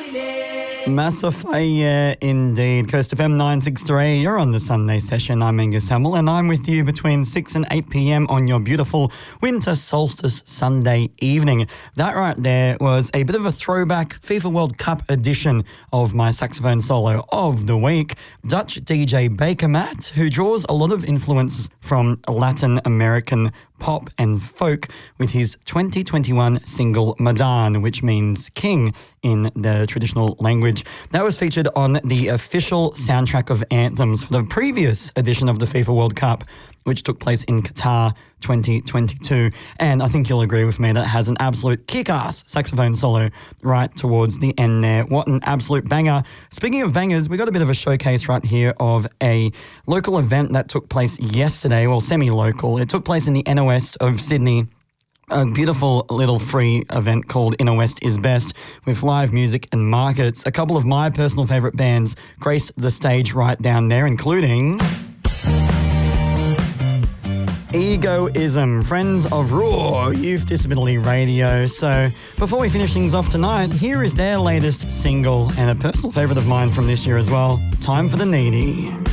Massive indeed. Coast FM 963, you're on the Sunday session. I'm Angus Hamill and I'm with you between 6 and 8 p.m. on your beautiful winter solstice Sunday evening. That right there was a bit of a throwback FIFA World Cup edition of my saxophone solo of the week. Dutch DJ Bakermat, who draws a lot of influence from Latin American pop and folk with his 2021 single Madan, which means king in the traditional language. That was featured on the official soundtrack of anthems for the previous edition of the FIFA World Cup, which took place in Qatar 2022. And I think you'll agree with me that it has an absolute kick-ass saxophone solo right towards the end there. What an absolute banger. Speaking of bangers, we got a bit of a showcase right here of a local event that took place yesterday, well, semi-local. It took place in the inner west of Sydney. A beautiful little free event called Inner West is Best with live music and markets. A couple of my personal favourite bands graced the stage right down there, including Egoism, friends of Raw Youth Disability Radio. So before we finish things off tonight, here is their latest single and a personal favourite of mine from this year as well, Time for the Needy.